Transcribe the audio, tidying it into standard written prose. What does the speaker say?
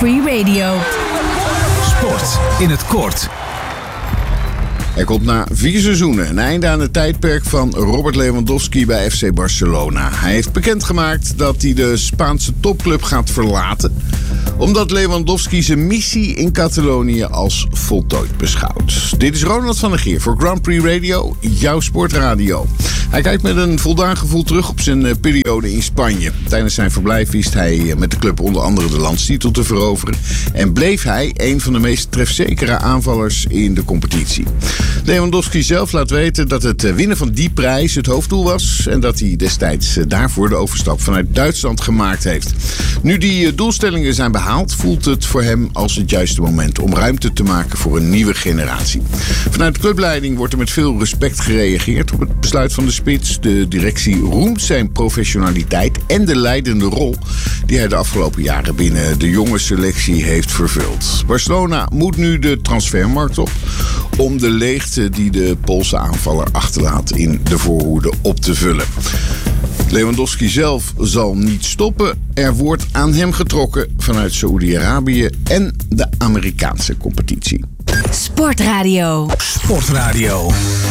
Free Radio. Sport in het kort. Er komt na 4 seizoenen een einde aan het tijdperk van Robert Lewandowski bij FC Barcelona. Hij heeft bekendgemaakt dat hij de Spaanse topclub gaat verlaten, omdat Lewandowski zijn missie in Catalonië als voltooid beschouwt. Dit is Ronald van der Geer voor Grand Prix Radio, jouw sportradio. Hij kijkt met een voldaan gevoel terug op zijn periode in Spanje. Tijdens zijn verblijf wist hij met de club onder andere de landstitel te veroveren en bleef hij een van de meest trefzekere aanvallers in de competitie. Lewandowski zelf laat weten dat het winnen van die prijs het hoofddoel was en dat hij destijds daarvoor de overstap vanuit Duitsland gemaakt heeft. Nu die doelstellingen zijn behaald, voelt het voor hem als het juiste moment om ruimte te maken voor een nieuwe generatie. Vanuit de clubleiding wordt er met veel respect gereageerd op het besluit van de spits. De directie roemt zijn professionaliteit en de leidende rol die hij de afgelopen jaren binnen de jonge selectie heeft vervuld. Barcelona moet nu de transfermarkt op om de leegte die de Poolse aanvaller achterlaat in de voorhoede op te vullen. Lewandowski zelf zal niet stoppen. Er wordt aan hem getrokken vanuit Saoedi-Arabië en de Amerikaanse competitie. Sportradio. Sportradio.